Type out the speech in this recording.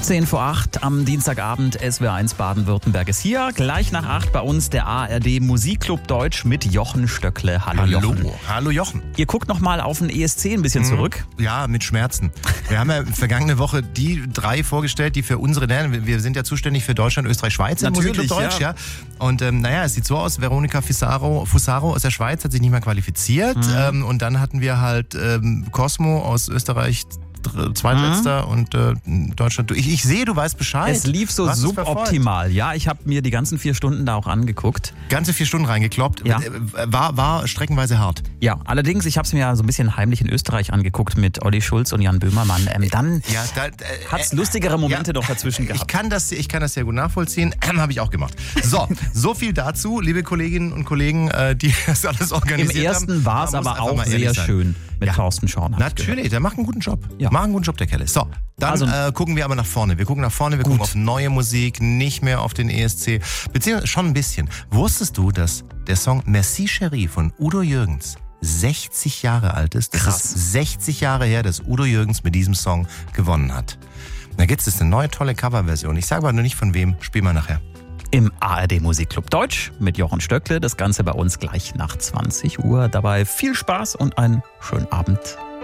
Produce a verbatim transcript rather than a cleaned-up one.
zehn vor acht am Dienstagabend, S W R eins Baden-Württemberg ist hier. Gleich nach acht bei uns der A R D Musikclub Deutsch mit Jochen Stöckle. Hallo, Hallo Jochen. Hallo Jochen. Ihr guckt nochmal auf den E S C ein bisschen mhm. zurück. Ja, mit Schmerzen. Wir haben ja vergangene Woche die drei vorgestellt, die für unsere, wir sind ja zuständig für Deutschland, Österreich, Schweiz im Musikclub Deutsch. Ja. Ja. Und ähm, naja, es sieht so aus, Veronika Fusaro, Fusaro aus der Schweiz hat sich nicht mehr qualifiziert. Mhm. Ähm, und dann hatten wir halt ähm, Cosmo aus Österreich, Zweitletzter mhm. und äh, Deutschland. Ich, ich sehe, du weißt Bescheid. Es lief so suboptimal. Ja, ich habe mir die ganzen vier Stunden da auch angeguckt. Ganze vier Stunden reingekloppt. Ja. War, war streckenweise hart. Ja, allerdings, ich habe es mir ja so ein bisschen heimlich in Österreich angeguckt mit Olli Schulz und Jan Böhmermann. Ähm, dann ja, da, äh, hat es lustigere Momente ja, noch dazwischen gehabt. Ich kann das, ich kann das sehr gut nachvollziehen. Ähm, habe ich auch gemacht. So, so viel dazu, liebe Kolleginnen und Kollegen, äh, die das alles organisiert haben. Im ersten war es aber auch sehr schön mit ja. Thorsten Schorn. Natürlich, der macht einen guten Job. Ja. Macht einen guten Job, der Kerl. So, dann also, äh, gucken wir aber nach vorne. Wir gucken nach vorne, wir gut. gucken auf neue Musik, nicht mehr auf den E S C. Beziehungsweise schon ein bisschen. Wusstest du, dass der Song Merci Chérie von Udo Jürgens sechzig Jahre alt ist? Das Krass. ist sechzig Jahre her, dass Udo Jürgens mit diesem Song gewonnen hat. Da gibt es eine neue, tolle Coverversion. Ich sage aber nur nicht von wem. Spielen wir nachher. Im A R D Musikclub Deutsch mit Jochen Stöckle. Das Ganze bei uns gleich nach zwanzig Uhr. Dabei viel Spaß und einen schönen Abend.